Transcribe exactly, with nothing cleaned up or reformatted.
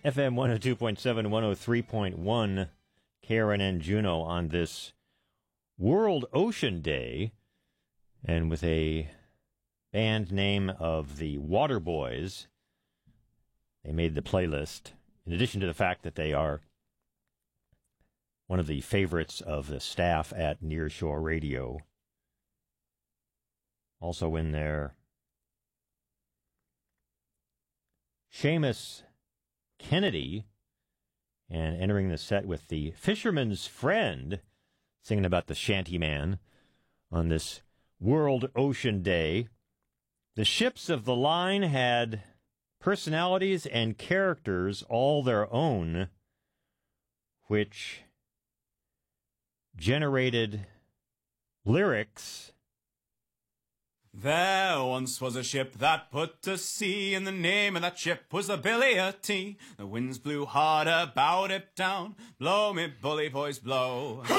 F M one oh two point seven, one oh three point one, K R N N Juneau on this World Ocean Day, and with a band name of the Waterboys. They made the playlist, in addition to the fact that they are one of the favorites of the staff at Nearshore Radio. Also in there, Seamus Kennedy, and entering the set with the Fisherman's Friend, singing about the Shantyman on this World Ocean Day. The ships of the line had personalities and characters all their own, which generated lyrics. There once was a ship that put to sea, and the name of that ship was the Billy o' Tea. The winds blew hard about it down. Blow me bully boys blow.